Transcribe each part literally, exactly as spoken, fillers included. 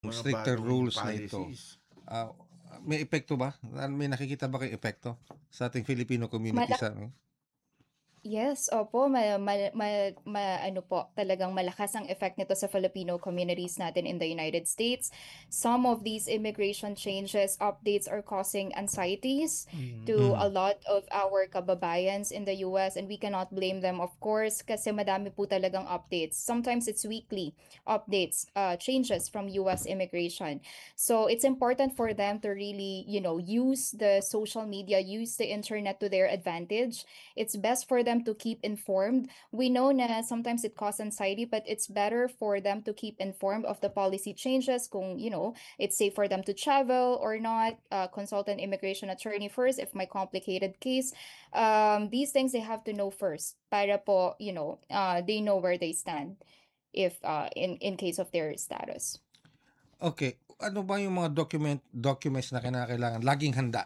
Mga stricter bagong rules na ito, policies. ah, may epekto ba? May nakikita ba kayong epekto sa ating Filipino community Malak sa ano? Yes, opo, ma ma ma ma ano po, talagang malakas ang effect nito sa Filipino communities natin in the United States. Some of these immigration changes, updates are causing anxieties Mm. to a Mm. lot of our kababayans in the U S, and we cannot blame them, of course, kasi madami po talagang updates. Sometimes it's weekly updates, uh, changes from U S immigration. So it's important for them to really, you know, use the social media, use the internet to their advantage. It's best for them to keep informed. We know na sometimes it causes anxiety, but it's better for them to keep informed of the policy changes. Kung, you know, it's safe for them to travel or not. Uh, consult an immigration attorney first if my complicated case. Um, these things they have to know first. Para po, you know, uh, they know where they stand if uh, in in case of their status. Okay, ano ba yung mga document documents na kinakailangan laging handa?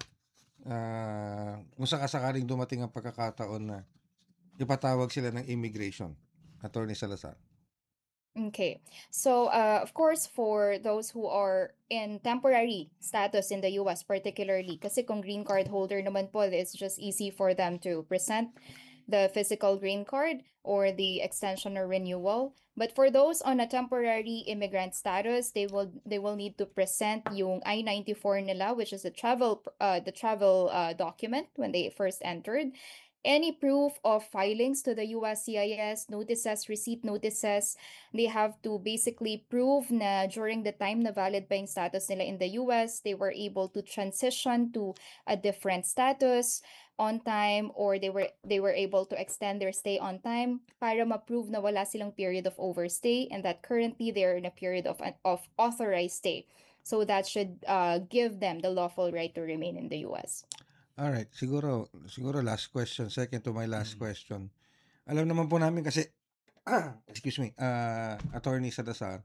Ah, kung sakasakaling dumating ang pagkakataon na ipatawag sila ng immigration, Attorney Salazar. Okay. So, uh, of course, for those who are in temporary status in the U S particularly, kasi kung green card holder naman po, it's just easy for them to present the physical green card or the extension or renewal. But for those on a temporary immigrant status, they will they will need to present yung I ninety-four nila, which is the travel uh, the travel uh, document when they first entered. Any proof of filings to the U S C I S, notices, receipt notices, they have to basically prove na during the time na valid pa yung status nila in the U S, they were able to transition to a different status on time, or they were they were able to extend their stay on time para ma-prove na wala silang period of overstay and that currently they're in a period of of authorized stay. So that should uh, give them the lawful right to remain in the U S. Alright, siguro siguro last question, second to my last Mm. question. Alam naman po namin kasi excuse me, uh, Attorney Salazar,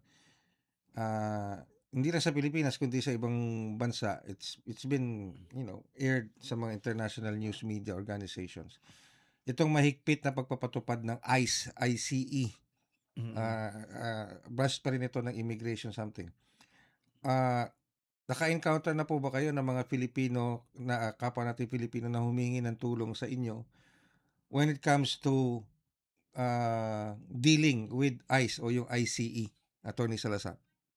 uh, hindi lang sa Pilipinas kundi sa ibang bansa, it's it's been, you know, aired sa mga international news media organizations. Itong mahigpit na pagpapatupad ng ICE, I C E, Mm. uh, uh, branch pa rin ito ng immigration something. Uh, naka-encounter na po ba kayo ng mga Filipino na kapwa natin Filipino na humingi ng tulong sa inyo when it comes to uh, dealing with ICE o yung I C E, Attorney Salazar?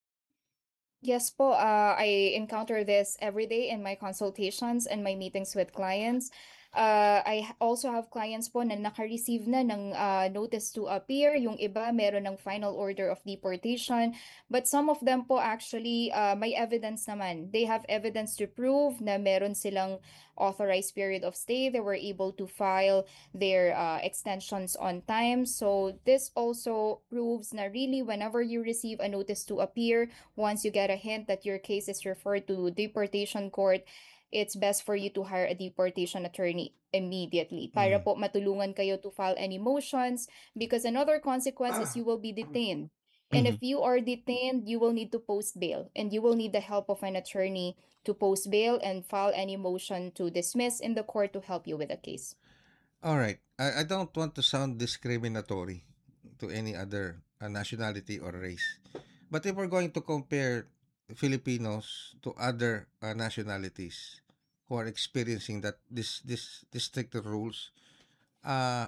Yes po, uh, I encounter this every day in my consultations and my meetings with clients. Uh, I ha- also have clients po na naka-receive na ng uh, notice to appear. Yung iba meron ng final order of deportation. But some of them po actually uh, may evidence naman. They have evidence to prove na meron silang authorized period of stay. They were able to file their uh, extensions on time. So this also proves na really whenever you receive a notice to appear, once you get a hint that your case is referred to deportation court, it's best for you to hire a deportation attorney immediately para Mm. po matulungan kayo to file any motions, because another consequence is you will be detained. And Mhm. if you are detained, you will need to post bail and you will need the help of an attorney to post bail and file any motion to dismiss in the court to help you with the case. All right. I, I don't want to sound discriminatory to any other uh, nationality or race. But if we're going to compare Filipinos to other uh, nationalities who are experiencing that this this this stricter rules, uh,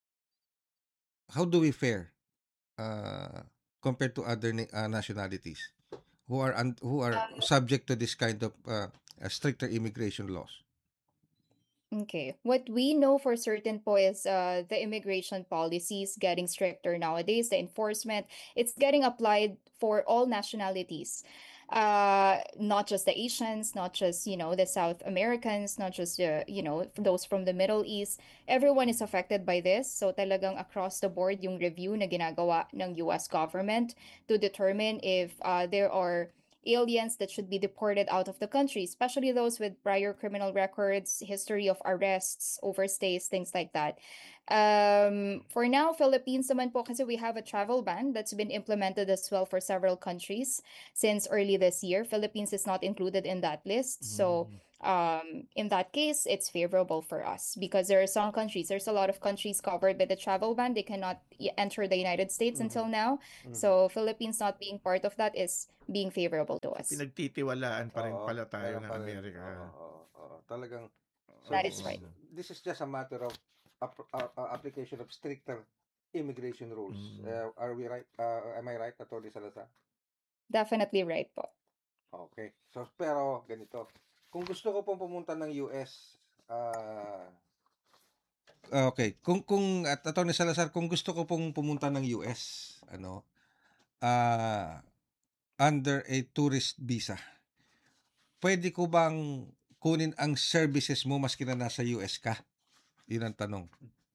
how do we fare uh, compared to other na- uh, nationalities who are un- who are subject to this kind of uh, uh, stricter immigration laws? Okay. What we know for certain po is uh, the immigration policies getting stricter nowadays, the enforcement, it's getting applied for all nationalities. Uh, not just the Asians, not just, you know, the South Americans, not just, uh, you know, those from the Middle East. Everyone is affected by this. So talagang across the board yung review na ginagawa ng U S government to determine if uh, there are aliens that should be deported out of the country, especially those with prior criminal records, history of arrests, overstays, things like that. Um, for now, Philippines naman po kasi we have a travel ban that's been implemented as well for several countries since early this year. Philippines is not included in that list. So, Mm. um, in that case, it's favorable for us because there are some countries, there's a lot of countries covered by the travel ban. They cannot y- enter the United States until Mhm. now. Mhm. So, Philippines not being part of that is being favorable to us. Pinagtitiwalaan pa rin Oo, pala tayo meron ng pa rin. Amerika. Oo, oo, oo. Talagang, so That this is is, right. this is just a matter of ap- uh, uh, application of stricter immigration rules. Mm. Uh, are we right? Uh, am I right, Atty. Salazar? Definitely right po. Okay. So, pero, ganito. Kung gusto ko pong pumunta ng U S, ah, okay. Kung, kung, at Atty. Salazar, kung gusto ko pong pumunta ng U S, ano, ah, under a tourist visa, pwede ko bang kunin ang services mo maski na nasa U S ka? Yun ang tanong.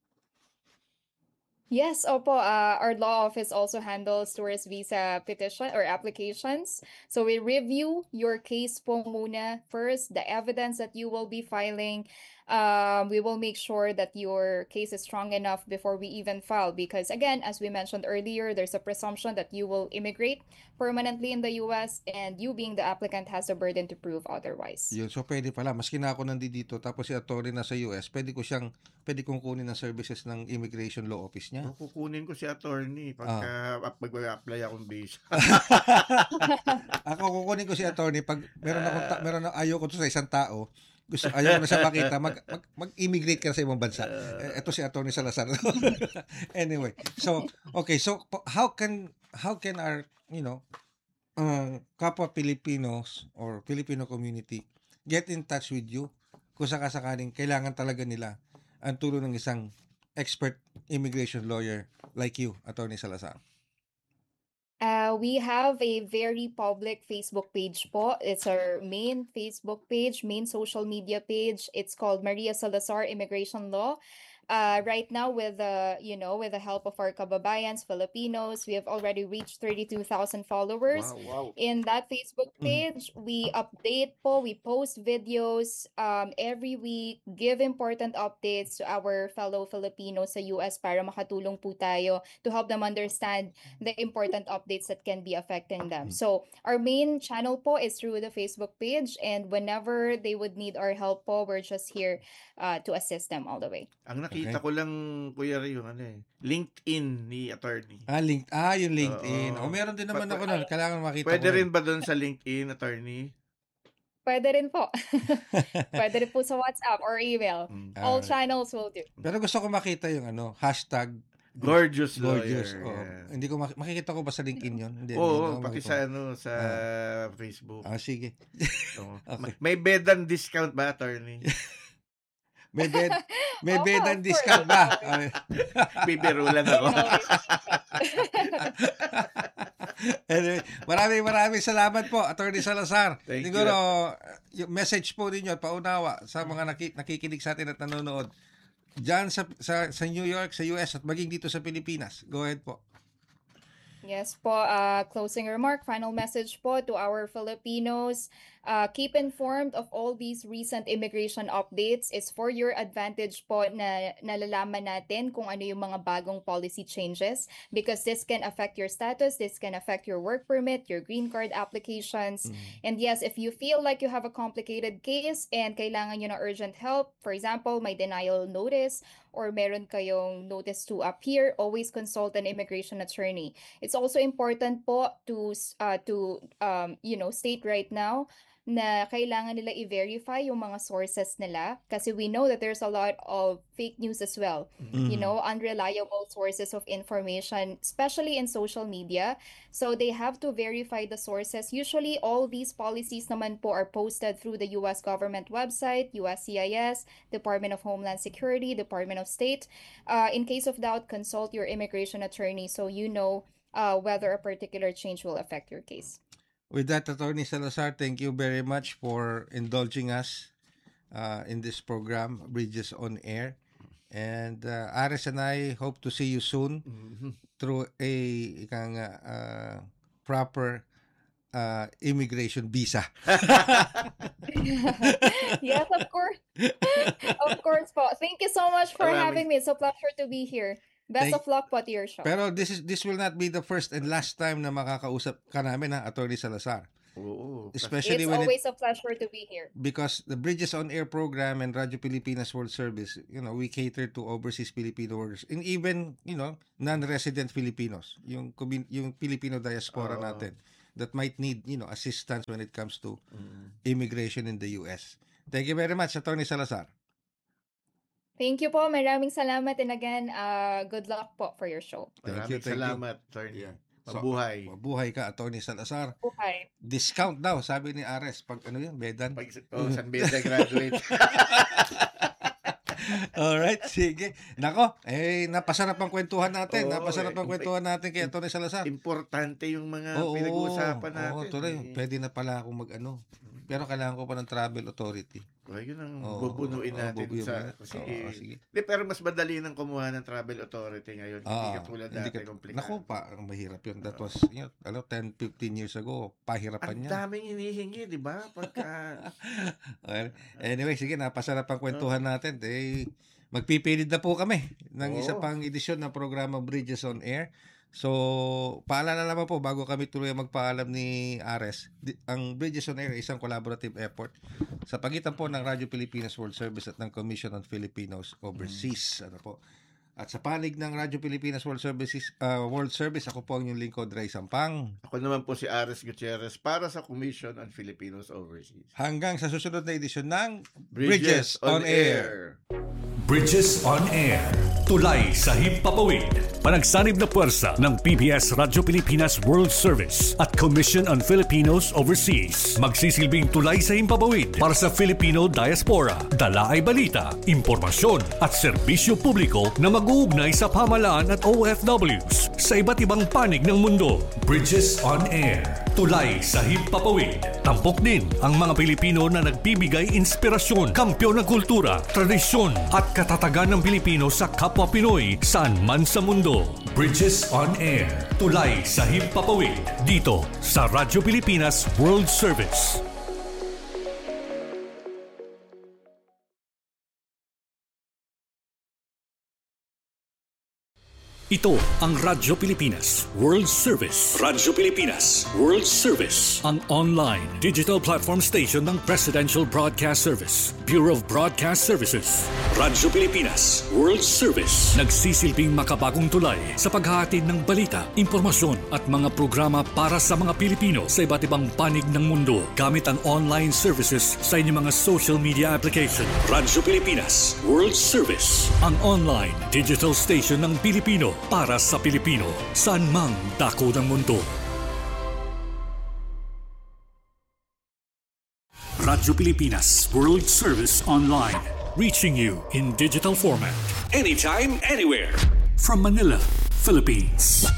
Yes, opo. Uh, our law office also handles tourist visa petition or applications. So we review your case po muna first, the evidence that you will be filing. Um, we will make sure that your case is strong enough before we even file. Because again, as we mentioned earlier, there's a presumption that you will immigrate permanently in the U S and you being the applicant has a burden to prove otherwise. Yun, so pwede pala. Maski na ako nandito, tapos si attorney na sa U S, pwede ko siyang, pwede kong kunin ang services ng immigration law office niya. O, kukunin ko si attorney pagka ah. mag-apply akong visa. Ako kukunin ko si attorney pag meron akong ta- meron na ayaw ko to sa isang tao. Gusto ayaw ko na siya makita, mag, mag mag-immigrate ka sa ibang bansa. Eh, ito si attorney Salazar. Anyway, so okay, so how can how can our, you know, uh, kapwa Filipinos or Filipino community get in touch with you kung sakasakaling kailangan talaga nila ang tulong ng isang expert immigration lawyer like you, Attorney Salazar? Uh, we have a very public Facebook page po. It's our main Facebook page, main social media page. It's called Maria Salazar Immigration Law. Uh, right now, with the you know with the help of our kababayans, Filipinos, we have already reached thirty-two thousand followers. Wow. Wow. In that Facebook page, we update po, we post videos um, every week, give important updates to our fellow Filipinos sa U S para makatulong po tayo to help them understand the important updates that can be affecting them. So, our main channel po is through the Facebook page, and whenever they would need our help po, we're just here uh, to assist them all the way. Ang nakita Okay. ko lang, Kuya Ray, yung ano eh, LinkedIn ni attorney. Ah, link, ah, yung LinkedIn. Oo. O, meron din naman Pa- ako nun. Kailangan makita Pwede ko rin ba doon sa LinkedIn, attorney? Pwede rin po. Pwede rin po sa WhatsApp or email. Mm. All Ah, channels will do. pero gusto ko makita yung ano, hashtag Gorgeous, gorgeous. lawyer. Oo. Yeah. Hindi ko mak- makikita ko ba sa LinkedIn yun? Hindi, hindi Oo, ko pati makita. sa ano, sa Facebook. Ah, sige. Oo. Okay. May bedan discount ba, attorney? May bed, may Opo, bed of and course. discount ba? No worries. Bibiro lang ako. No worries. Anyway, maraming maraming salamat po, Attorney Salazar. Thank you. Siguro, yung message po ninyo at paunawa sa mga naki, nakikinig sa atin at nanonood dyan sa, sa, sa New York, sa U S at maging dito sa Pilipinas. Go ahead po. Yes po, uh, closing remark, final message po to our Filipinos. Uh, keep informed of all these recent immigration updates. It's for your advantage po na nalalaman natin kung ano yung mga bagong policy changes because this can affect your status, this can affect your work permit, your green card applications. And yes, if you feel like you have a complicated case and kailangan nyo ng urgent help, for example, may denial notice or meron kayong notice to appear, always consult an immigration attorney. It's also important po to uh, to um, you know state right now na kailangan nila i-verify yung mga sources nila kasi we know that there's a lot of fake news as well. You know, unreliable sources of information, especially in social media. So they have to verify the sources. Usually, all these policies naman po are posted through the U S government website, U S C I S, Department of Homeland Security, Department of State. Uh, in case of doubt, consult your immigration attorney so you know uh, whether a particular change will affect your case. With that, Attorney Salazar, thank you very much for indulging us uh, in this program, Bridges on Air. And uh, Ares and I hope to see you soon Mhm. through a ika nga, uh, proper uh, immigration visa. Yes, of course. Of course po. Thank you so much for Maraming- having me. It's a pleasure to be here. Best Thank- of luck po to your show. Pero this is this will not be the first and last time na makakausap ka namin, ha, Attorney Salazar. Oo. Kasi- Especially It's when it, always a pleasure to be here. because the Bridges on Air program and Radyo Pilipinas World Service, you know, we cater to overseas Filipino workers and even, you know, non-resident Filipinos, yung commun- yung Filipino diaspora Oo. natin that might need, you know, assistance when it comes to Mm. immigration in the U S. Thank you very much, Attorney Salazar. Thank you po. Maraming salamat. And again, uh, good luck po for your show. Thank Maraming you, thank you. salamat, attorney. Yeah. So, Mabuhay. mabuhay ka, Attorney Salazar. Buhay. Discount daw, sabi ni Ares. Pag ano yun, Bedan. Pag, oh, San Beda graduate. Alright, sige. Nako, eh, napasarap ang kwentuhan natin. Oo, napasarap eh, ang kwentuhan natin kay Attorney Salazar. Importante yung mga Oo, pinag-uusapan oo, natin. tuloy. eh. Pwede na pala akong mag-ano. Pero kailangan ko pa ng travel authority. Oh, yun ang Oo, bubunuin oo, natin bubunuin sa... natin. Kasi, Oo, sige. Di, pero mas madali nang kumuha ng travel authority ngayon. Hindi Ah, katulad hindi dati, ka- komplikado. Naku pa, ang mahirap yun. That was, you know, ano, ten, fifteen years ago. Pahirapan Ang yan. daming hinihingi, di ba? Pagka... Well, anyway, sige, napasarap ang kwentuhan natin. Eh, magpipilid na po kami ng Oo. isa pang edisyon ng programa Bridges on Air. So, paalala naman po, bago kami tuloy magpaalam ni Ares, di- ang Bridges on Air ay isang collaborative effort sa pagitan po ng Radyo Pilipinas World Service at ng Commission on Filipinos Overseas. Ano po? At sa panig ng Radyo Pilipinas World Services, uh, World Service, ako po ang inyong lingkod, Ray Sampang. Ako naman po si Ares Gutierrez para sa Commission on Filipinos Overseas. Hanggang sa susunod na edisyon ng Bridges on Air. Bridges on Air. Tulay sa himpapawid. Panagsanib na puwersa ng P B S Radyo Pilipinas World Service at Commission on Filipinos Overseas. Magsisilbing tulay sa himpapawid para sa Filipino diaspora. Dala ay balita, impormasyon at serbisyo publiko na mag-uugnay sa pamahalaan at O F Ws sa iba't ibang panig ng mundo. Bridges on Air. Tulay sa himpapawid. Tampok din ang mga Pilipino na nagbibigay inspirasyon, kampyon ng kultura, tradisyon at katatagan ng Pilipino sa kapwa Pinoy saan man sa mundo. Bridges on Air. Tulay sa himpapawid. Dito sa Radyo Pilipinas World Service. Ito ang Radyo Pilipinas World Service. Radyo Pilipinas World Service. Ang online digital platform station ng Presidential Broadcast Service, Bureau of Broadcast Services. Radyo Pilipinas World Service. Nagsisilbing makabagong tulay sa paghahatid ng balita, impormasyon at mga programa para sa mga Pilipino sa iba't ibang panig ng mundo gamit ang online services sa inyong mga social media application. Radyo Pilipinas World Service. Ang online digital station ng Pilipino para sa Pilipino, saan mang dako ng mundo. Radyo Pilipinas World Service Online, reaching you in digital format, anytime, anywhere. From Manila, Philippines.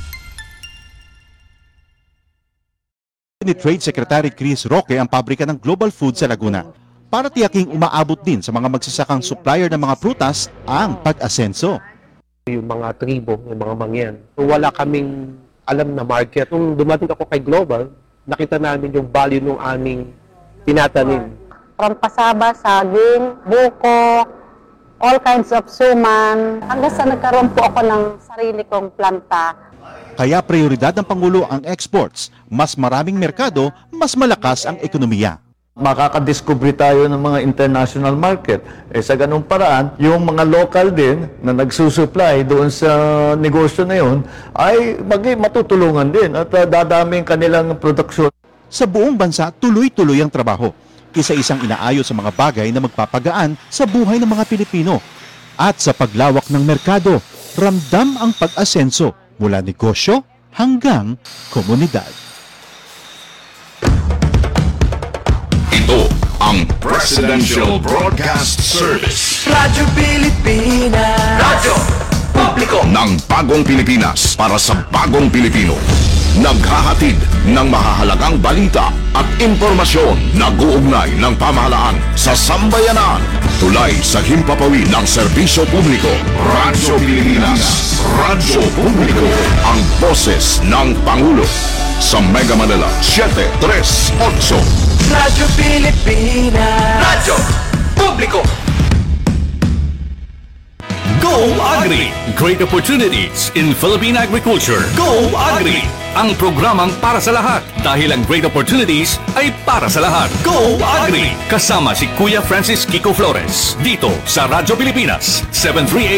Ni Trade Secretary Chris Roque ang pabrika ng Global Food sa Laguna para tiyaking umaabot din sa mga magsasakang supplier ng mga prutas ang pag-asenso. Yung mga tribo, yung mga mangyan. So, wala kaming alam na market. Nung dumating ako kay Global, nakita namin yung value ng aming tinatanim. From pasaba, saging, buko, all kinds of suman. Hanggang sa nagkaroon po ako ng sarili kong planta. Kaya prioridad ng Pangulo ang exports. Mas maraming merkado, mas malakas ang ekonomiya. Makakadiscover tayo ng mga international market. Eh, sa ganung paraan, yung mga local din na nagsusupply doon sa negosyo na yun ay maging matutulungan din at uh, dadami ang kanilang produksyon. Sa buong bansa, tuloy-tuloy ang trabaho. Isa-isang inaayos sa mga bagay na magpapagaan sa buhay ng mga Pilipino. At sa paglawak ng merkado, ramdam ang pag-asenso mula negosyo hanggang komunidad. Ito ang Presidential Broadcast Service. Radyo Pilipinas. Radyo Publiko ng bagong Pilipinas para sa bagong Pilipino. Naghahatid ng mahahalagang balita at impormasyon na guugnay ng pamahalaan sa sambayanan. Tulay sa himpapawid ng serbisyo publiko. Radyo Pilipinas. Radyo Publiko. Ang boses ng Pangulo. sa Mega Manila seven three eight. Radyo Pilipinas. Radyo Publiko. Go Agri! Great opportunities in Philippine agriculture. Go Agri! Ang programang para sa lahat dahil ang great opportunities ay para sa lahat. Go Agri! Kasama si Kuya Francis Kiko Flores dito sa Radyo Pilipinas seven three eight